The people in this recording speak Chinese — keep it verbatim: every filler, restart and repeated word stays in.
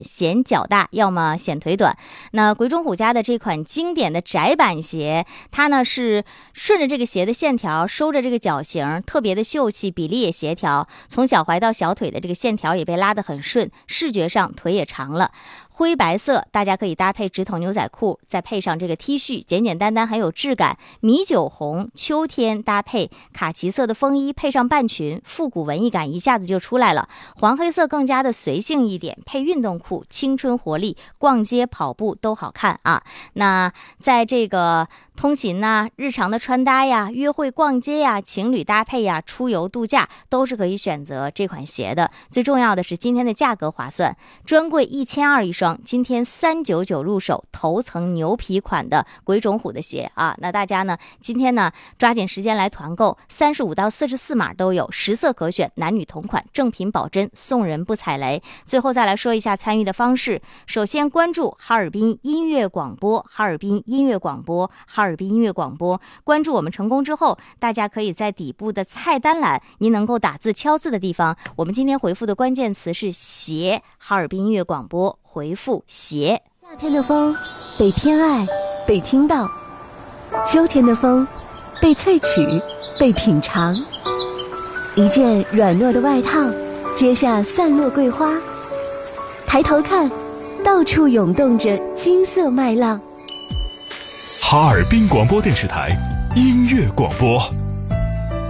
显脚大，要么显腿短。那鬼冢虎家的这款经典的窄板鞋，它呢是顺着这个鞋的线条收着这个脚型，特别的秀气，比例也协调，从脚踝到小腿的这个线条也被拉得很顺，视觉上腿也长了。灰白色，大家可以搭配直筒牛仔裤，再配上这个 T 恤，简简单单很有质感。米酒红，秋天搭配卡其色的风衣，配上半裙，复古文艺感一下子就出来了。黄黑色更加的随性一点，配运动裤，青春活力，逛街跑步都好看啊。那在这个通勤呐、日常的穿搭呀、约会逛街呀、情侣搭配呀、出游度假，都是可以选择这款鞋的。最重要的是今天的价格划算，专柜一千二一双，今天三百九十九入手，头层牛皮款的鬼冢虎的鞋啊。那大家呢，今天呢抓紧时间来团购，三十五到四十四码都有，十色可选，男女同款，正品保真，送人不踩雷。最后再来说一下参与的方式，首先关注哈尔滨音乐广播，哈尔滨音乐广播，哈尔滨音乐广播。关注我们成功之后，大家可以在底部的菜单栏，您能够打字敲字的地方，我们今天回复的关键词是鞋，哈尔滨音乐广播，回复鞋。 夏天的风被偏爱，被听到；秋天的风被萃取，被品尝。一件软糯的外套，接下散落桂花。抬头看，到处涌动着金色麦浪。 哈尔滨广播电视台音乐广播。